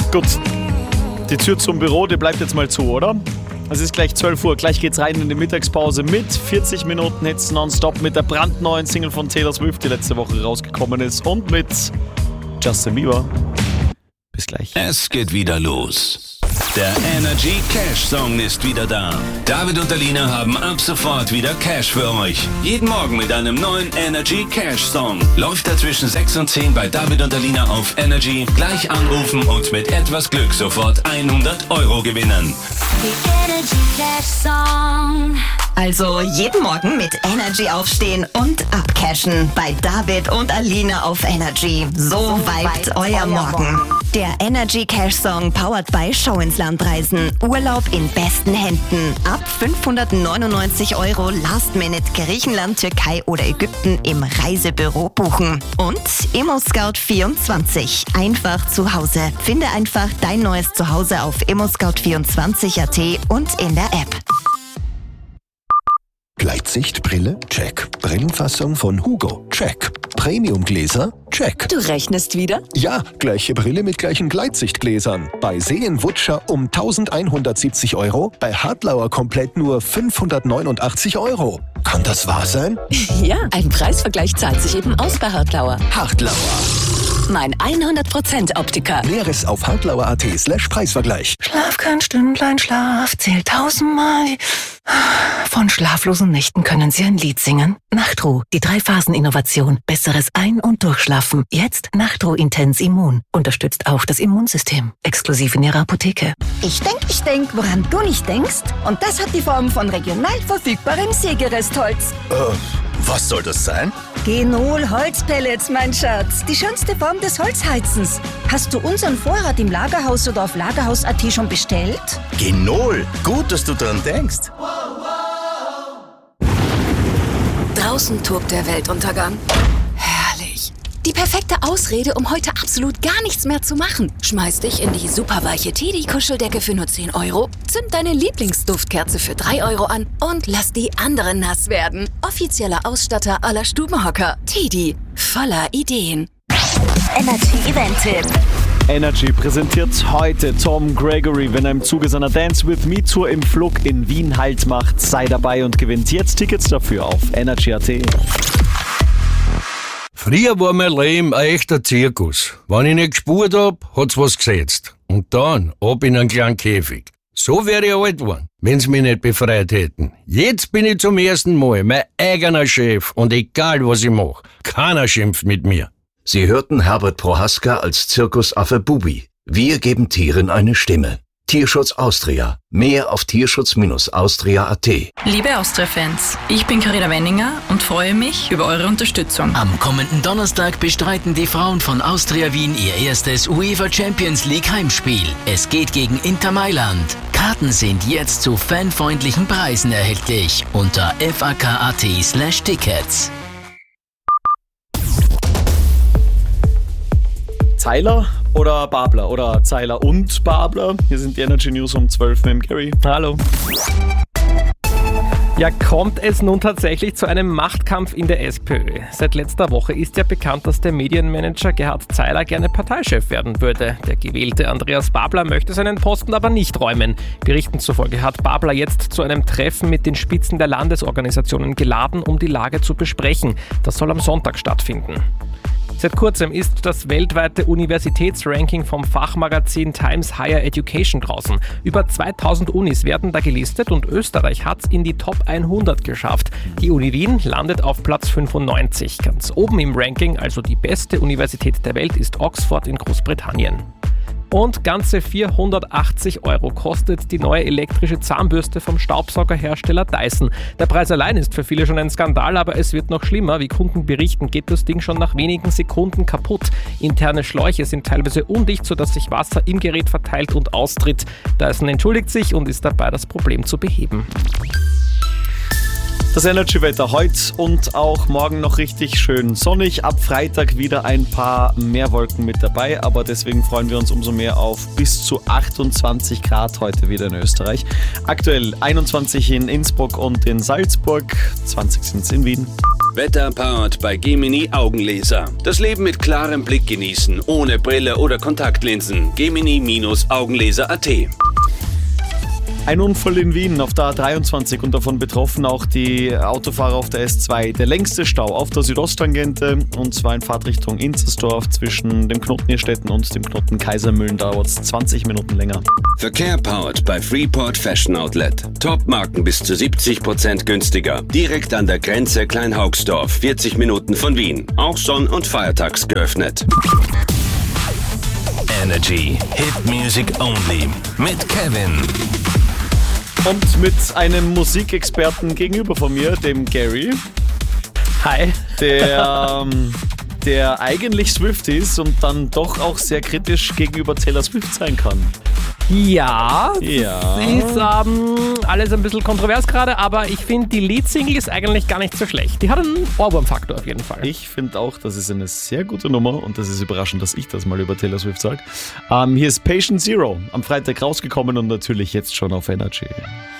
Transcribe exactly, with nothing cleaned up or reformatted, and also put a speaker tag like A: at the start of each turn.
A: Gut, die Tür zum Büro, die bleibt jetzt mal zu, oder? Es ist gleich zwölf Uhr, gleich geht's rein in die Mittagspause mit vierzig Minuten Hits nonstop mit der brandneuen Single von Taylor Swift, die letzte Woche rausgekommen ist, und mit Justin Bieber. Bis gleich.
B: Es geht wieder los. Der Energy Cash Song ist wieder da. David und Alina haben ab sofort wieder Cash für euch. Jeden Morgen mit einem neuen Energy Cash Song. Läuft er zwischen sechs und zehn bei David und Alina auf Energy. Gleich anrufen und mit etwas Glück sofort hundert Euro gewinnen.
C: Die Energy Cash Song.
D: Also jeden Morgen mit Energy aufstehen und abcashen bei David und Alina auf Energy. So, so vibet euer, euer Morgen. Morgen. Der Energy Cash Song powered by Schau ins Land Reisen. Urlaub in besten Händen. Ab fünfhundertneunundneunzig Euro Last Minute Griechenland, Türkei oder Ägypten im Reisebüro buchen. Und ImmoScout vierundzwanzig. Einfach zu Hause. Finde einfach dein neues Zuhause auf immoscout vierundzwanzig punkt at und in der App.
E: Gleitsichtbrille? Check. Brillenfassung von Hugo? Check. Premiumgläser? Check.
D: Du rechnest wieder?
E: Ja, gleiche Brille mit gleichen Gleitsichtgläsern. Bei Seenwutscher um eintausendeinhundertsiebzig Euro, bei Hartlauer komplett nur fünfhundertneunundachtzig Euro. Kann das wahr sein?
D: Ja, ein Preisvergleich zahlt sich eben aus bei Hartlauer.
E: Hartlauer.
D: Mein hundert Prozent Optiker.
E: Näheres auf hartlauer.at slash Preisvergleich.
F: Schlaf kein Stündlein Schlaf, zählt tausendmal. Von schlaflosen Nächten können Sie ein Lied singen. Nachtruh, die Drei-Phasen-Innovation. Besseres Ein- und Durchschlafen. Jetzt Nachtruh Intens Immun. Unterstützt auch das Immunsystem. Exklusiv in Ihrer Apotheke.
G: Ich denk, ich denk, woran du nicht denkst. Und das hat die Form von regional verfügbarem Sägerestholz.
H: Äh, was soll das sein?
G: Genol Holzpellets, mein Schatz. Die schönste Form des Holzheizens. Hast du unseren Vorrat im Lagerhaus oder auf lagerhaus punkt at schon bestellt?
H: Genol, gut, dass du dran denkst.
I: Draußen tobt der Weltuntergang. Herrlich. Die perfekte Ausrede, um heute absolut gar nichts mehr zu machen. Schmeiß dich in die superweiche Teddy-Kuscheldecke für nur zehn Euro, zünd deine Lieblingsduftkerze für drei Euro an und lass die anderen nass werden. Offizieller Ausstatter aller Stubenhocker. Teddy, voller Ideen.
C: Energy Event-Tipp.
A: Energy präsentiert heute Tom Gregory, wenn er im Zuge seiner Dance With Me Tour im Flug in Wien Halt macht. Sei dabei und gewinnt jetzt Tickets dafür auf energy punkt at.
J: Früher war mein Leben ein echter Zirkus. Wenn ich nicht gespurt hab, hat's was gesetzt. Und dann ab in einen kleinen Käfig. So wäre ich alt geworden, wenn sie mich nicht befreit hätten. Jetzt bin ich zum ersten Mal mein eigener Chef und egal was ich mache, keiner schimpft mit mir.
K: Sie hörten Herbert Prohaska als Zirkusaffe Bubi. Wir geben Tieren eine Stimme. Tierschutz Austria. Mehr auf tierschutz austria punkt at.
L: Liebe Austria-Fans, ich bin Carina Wenninger und freue mich über eure Unterstützung.
M: Am kommenden Donnerstag bestreiten die Frauen von Austria Wien ihr erstes UEFA Champions League Heimspiel. Es geht gegen Inter Mailand. Karten sind jetzt zu fanfreundlichen Preisen erhältlich unter f a k punkt at slash tickets.
A: Zeiler oder Babler? Oder Zeiler und Babler? Hier sind die Energy News um zwölf mit dem Gary. Hallo.
N: Ja, kommt es nun tatsächlich zu einem Machtkampf in der SPÖ? Seit letzter Woche ist ja bekannt, dass der Medienmanager Gerhard Zeiler gerne Parteichef werden würde. Der gewählte Andreas Babler möchte seinen Posten aber nicht räumen. Berichten zufolge hat Babler jetzt zu einem Treffen mit den Spitzen der Landesorganisationen geladen, um die Lage zu besprechen. Das soll am Sonntag stattfinden. Seit kurzem ist das weltweite Universitätsranking vom Fachmagazin Times Higher Education draußen. Über zweitausend Unis werden da gelistet und Österreich hat es in die Top hundert geschafft. Die Uni Wien landet auf Platz fünfundneunzig. Ganz oben im Ranking, also die beste Universität der Welt, ist Oxford in Großbritannien. Und ganze vierhundertachtzig Euro kostet die neue elektrische Zahnbürste vom Staubsaugerhersteller Dyson. Der Preis allein ist für viele schon ein Skandal, aber es wird noch schlimmer. Wie Kunden berichten, geht das Ding schon nach wenigen Sekunden kaputt. Interne Schläuche sind teilweise undicht, sodass sich Wasser im Gerät verteilt und austritt. Dyson entschuldigt sich und ist dabei, das Problem zu beheben.
A: Das Energy-Wetter heute und auch morgen noch richtig schön sonnig. Ab Freitag wieder ein paar mehr Wolken mit dabei, aber deswegen freuen wir uns umso mehr auf bis zu achtundzwanzig Grad heute wieder in Österreich. Aktuell einundzwanzig in Innsbruck und in Salzburg, zwanzig sind es in Wien.
B: Wetter powered bei Gemini Augenlaser. Das Leben mit klarem Blick genießen, ohne Brille oder Kontaktlinsen. Gemini Augenlaser punkt at.
A: Ein Unfall in Wien auf der A dreiundzwanzig und davon betroffen auch die Autofahrer auf der S zwei. Der längste Stau auf der Südosttangente und zwar in Fahrtrichtung Inzersdorf zwischen dem Knoten Nierstetten und dem Knoten Kaisermühlen dauert es zwanzig Minuten länger.
B: Verkehr powered bei Freeport Fashion Outlet. Top-Marken bis zu siebzig Prozent günstiger. Direkt an der Grenze Kleinhaugsdorf, vierzig Minuten von Wien. Auch sonn- und feiertags geöffnet.
K: Energy Hit Music Only mit Kevin.
A: Und mit einem Musikexperten gegenüber von mir, dem Gary.
N: Hi.
A: Der, ähm, der eigentlich Swift ist und dann doch auch sehr kritisch gegenüber Taylor Swift sein kann.
N: Ja,
A: ja.
N: das ist ähm, alles ein bisschen kontrovers gerade, aber ich finde, die Leadsingle ist eigentlich gar nicht so schlecht. Die hat einen Ohrwurmfaktor auf jeden Fall.
A: Ich finde auch, das ist eine sehr gute Nummer und das ist überraschend, dass ich das mal über Taylor Swift sage. Ähm, hier ist Patient Zero, am Freitag rausgekommen und natürlich jetzt schon auf Energy.